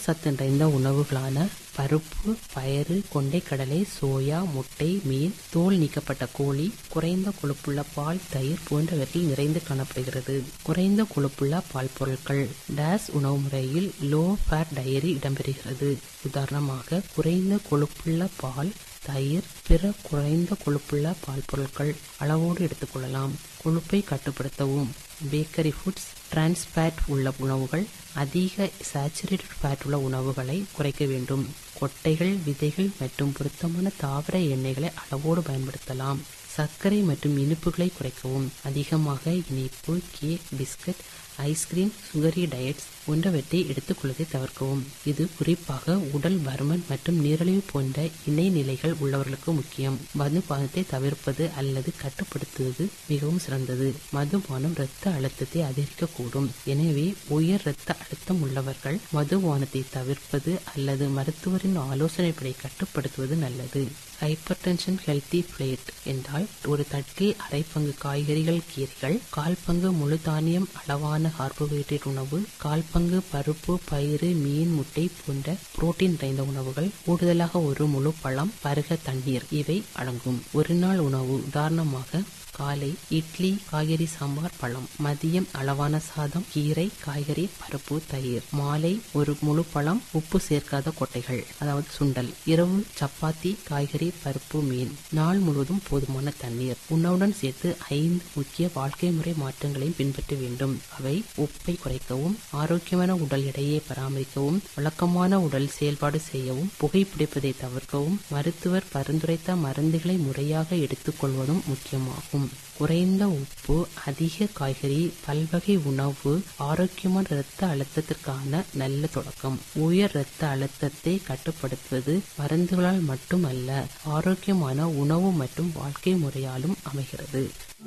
சத்து நிறைந்த உணவுகளான பருப்பு, பயறு, கொண்டைக்கடலை, சோயா, முட்டை, மீன், தோல் நீக்கப்பட்ட கோழி, குறைந்த கொழுப்புள்ள பால், தயிர் போன்றவற்றில் நிறைந்து காணப்படுகிறது. குறைந்த கொழுப்புள்ள பால் பொருட்கள் டேஸ் உணவு முறையில் லோ ஃபேட் டயரி இடம்பெறுகிறது. உதாரணமாக குறைந்த கொழுப்புள்ள பால், தயிர், பிற குறைந்த கொழுப்புள்ள பால் பொருட்கள் அளவோடு எடுத்துக்கொள்ளலாம். கொழுப்பை கட்டுப்படுத்தவும் பேக்கரி ஃபுட்ஸ், டிரான்ஸ் ஃபேட் உள்ள உணவுகள், அதிக சேச்சுரேட்டட் ஃபேட் உள்ள உணவுகளை குறைக்க வேண்டும். கொட்டைகள், விதைகள் மற்றும் பொருத்தமான தாவர எண்ணெய்களை அளவோடு பயன்படுத்தலாம். சர்க்கரை மற்றும் இனிப்புகளை குறைக்கவும். அதிகமாக இனிப்பு, cake, biscuit, ice cream, sugary diets போன்றவற்றை எடுத்துக்கொள்வதை தவிர்க்கவும். இது குறிப்பாக உடல் பருமன் மற்றும் நீரிழிவு போன்ற இணைநிலைகள் உள்ளவர்களுக்கு முக்கியம். மதுபானத்தை தவிர்ப்பது அல்லது கட்டுப்படுத்துவது மிகவும் சிறந்தது. மதுபானம் இரத்த அழுத்தத்தை அதிகரிக்கக்கூடும். எனவே உயர் இரத்த அழுத்தம் உள்ளவர்கள் மதுபானத்தை தவிர்ப்பது அல்லது மருத்துவரின் ஆலோசனைப்படி கட்டுப்படுத்துவது நல்லது. ஹைப்பர் டென்ஷன் ஹெல்த்தி பிளேட் என்றால் ஒரு தட்டில் அரை பங்கு காய்கறிகள், கீரைகள், 1/4 பங்கு முழு தானியம் அளவான கார்போஹைட்ரேட் உணவு, 1/4 பங்கு பருப்பு, பயிறு, மீன், முட்டை போன்ற புரோட்டீன் நிறைந்த உணவுகள், கூடுதலாக ஒரு முழு பழம், பருக தண்ணீர் இவை அடங்கும். ஒரு நாள் உணவு உதாரணமாக காலை இட்லி, காய்கறி சாம்பார், பழம். மதியம் அளவான சாதம், கீரை, காய்கறி, பருப்பு, தயிர். மாலை ஒரு முழு பழம், உப்பு சேர்க்காத கொட்டைகள் அதாவது சுண்டல். இரவு சப்பாத்தி, காய்கறி, பருப்பு, மீன். நாள் முழுவதும் போதுமான தண்ணீர். உணவுடன் சேர்த்து 5 முக்கிய வாழ்க்கை முறை மாற்றங்களையும் பின்பற்ற வேண்டும். அவை உப்பை குறைக்கவும், ஆரோக்கியமான உடல் எடையை பராமரிக்கவும், வழக்கமான உடல் செயல்பாடு செய்யவும், புகைப்பிடிப்பதை தவிர்க்கவும், மருத்துவர் பரிந்துரைத்த மருந்துகளை முறையாக எடுத்துக்கொள்வதும் முக்கியமாகும். குறைந்த உப்பு, அதிக காய்கறி, பல்வகை உணவு ஆரோக்கியமான இரத்த அழுத்தத்திற்கான நல்ல தொடக்கம். உயர் இரத்த அழுத்தத்தை கட்டுப்படுத்துவது மருந்துகளால் மட்டுமல்ல, ஆரோக்கியமான உணவு மற்றும் வாழ்க்கை முறையாலும் அமைகிறது.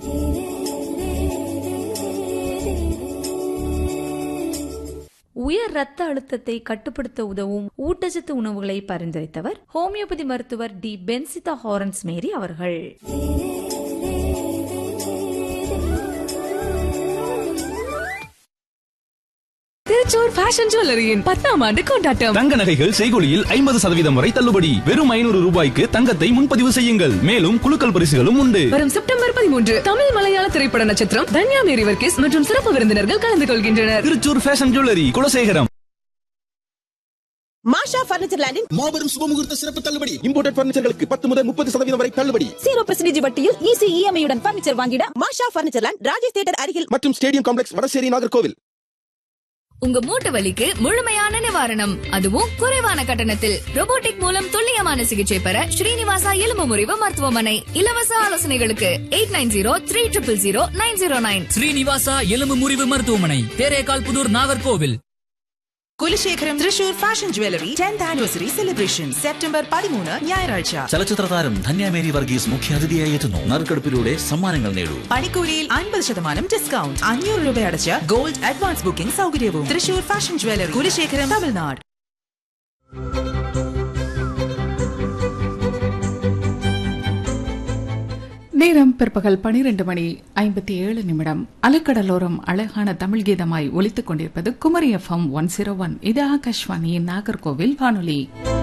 உயர் ரத்த அழுத்தத்தை கட்டுப்படுத்த உதவும் ஊட்டச்சத்து உணவுகளை பரிந்துரைத்தவர் ஹோமியோபதி மருத்துவர் டி. பென்சிதா ஹாரன்ஸ் மேரி அவர்கள். திருச்சூர் ஃபேஷன் ஜுவல்லரியின் 10ஆம் ஆண்டு கொண்டாட்டம். தங்க நகைகள் செய்கூலியில் 50% வரை தள்ளுபடி. வெறும் 500 ரூபாய்க்கு தங்கத்தை முன்பதிவு செய்யுங்கள். மேலும் குலுக்கல் பரிசுகளும் உண்டு. வரும் செப்டம்பர் 13 தமிழ் மலையாள திரைப்பட நட்சத்திரம் தன்யா மேரி வர்கீஸ் மற்றும் சிறப்பு விருந்தினர்கள் கலந்து கொள்கின்றனர். Thrissur fashion jewellery, Kulasekaram. மாஷா பர்னிச்சர் லேண்டின் மாபெரும் சுபமுகூர்த்த சிறப்பு தள்ளுபடி. இம்போர்ட்டட் பர்னிச்சர்களுக்கு 10 முதல் 30% வரை தள்ளுபடி. 0% வட்டியில் ஈஸி இஎம்ஐ உடன் பர்னிச்சர் வாங்கிட மாஷா பர்னிச்சர் லேண்ட், ராஜேஷ் தியேட்டர் அருகில் மற்றும் ஸ்டேடியம் காம்ப்ளெக்ஸ், வடசேரி, நாகர்கோவில். உங்க மூட்டு வலிக்கு முழுமையான நிவாரணம், அதுவும் குறைவான கட்டணத்தில். ரோபோட்டிக் மூலம் துல்லியமான சிகிச்சை பெற ஸ்ரீனிவாசா எலும்பு முறிவு மருத்துவமனை. இலவச ஆலோசனைகளுக்கு 8903000909. ஸ்ரீனிவாசா எலும்பு முறிவு மருத்துவமனை, Therekal Pudur, Nagercoil. Kulasekharam Thrissur fashion jewellery 10th anniversary celebration September 13 ഞായറാഴ്ച. ചലച്ചിത്ര താരം ധന്യ മേരി വർഗീസ് മുഖ്യാതിഥിയായി എത്തുന്നു. നറുക്കെടുപ്പിലൂടെ സമ്മാനങ്ങൾ നേടൂ. പണിക്കൂലിയിൽ 50% ഡിസ്കൗണ്ട്. 500 രൂപ അടച്ച് ഗോൾഡ് അഡ്വാൻസ് ബുക്കിംഗ് സൗകര്യവും. Thrissur fashion jewellery, Kulasekharam, Tamil Nadu. நேரம் பிற்பகல் 12:57. அலைக்கடலோரம் அழகான தமிழ் கீதமாய் ஒலித்துக் கொண்டிருப்பது குமரி FM 101. இது ஆகாஷ்வாணியின் நாகர்கோவில் வானொலி.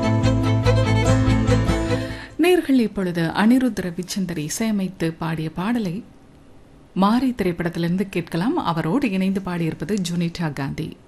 நேர்கள் இப்பொழுது அனிருத் ரவிச்சந்தர் இசையமைத்து பாடிய பாடலை மாரி திரைப்படத்திலிருந்து கேட்கலாம். அவரோடு இணைந்து பாடியிருப்பது ஜுனிட்டா காந்தி.